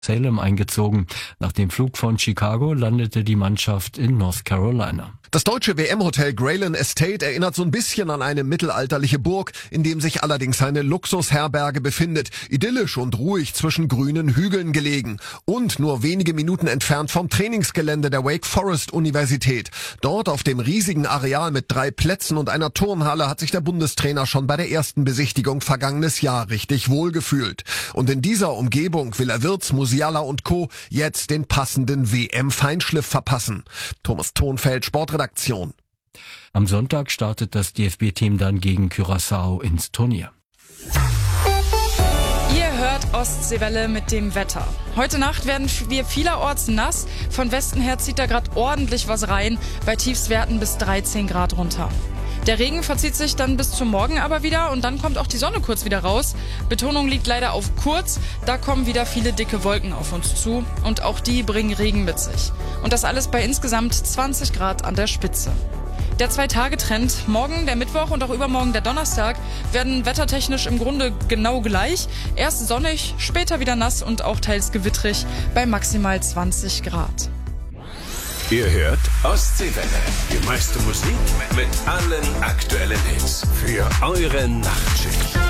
Salem eingezogen. Nach dem Flug von Chicago landete die Mannschaft in North Carolina. Das deutsche WM-Hotel Grayland Estate erinnert so ein bisschen an eine mittelalterliche Burg, in dem sich allerdings eine Luxusherberge befindet. Idyllisch und ruhig zwischen grünen Hügeln gelegen. Und nur wenige Minuten entfernt vom Trainingsgelände der Wake Forest Universität. Dort auf dem riesigen Areal mit 3 Plätzen und einer Turnhalle hat sich der Bundestrainer schon bei der ersten Besichtigung vergangenes Jahr richtig wohlgefühlt. Und in dieser Umgebung will er Wirtz, Musiala und Co. jetzt den passenden WM-Feinschliff verpassen. Thomas Thonfeld, Sportredaktion. Am Sonntag startet das DFB-Team dann gegen Curaçao ins Turnier. Ihr hört Ostseewelle mit dem Wetter. Heute Nacht werden wir vielerorts nass. Von Westen her zieht da gerade ordentlich was rein, bei Tiefstwerten bis 13 Grad runter. Der Regen verzieht sich dann bis zum Morgen aber wieder und dann kommt auch die Sonne kurz wieder raus. Betonung liegt leider auf kurz, da kommen wieder viele dicke Wolken auf uns zu und auch die bringen Regen mit sich. Und das alles bei insgesamt 20 Grad an der Spitze. Der 2-Tage-Trend, morgen der Mittwoch und auch übermorgen der Donnerstag, werden wettertechnisch im Grunde genau gleich. Erst sonnig, später wieder nass und auch teils gewittrig bei maximal 20 Grad. Ihr hört Ostseewelle. Die meiste Musik mit allen aktuellen Hits für eure Nachtschicht.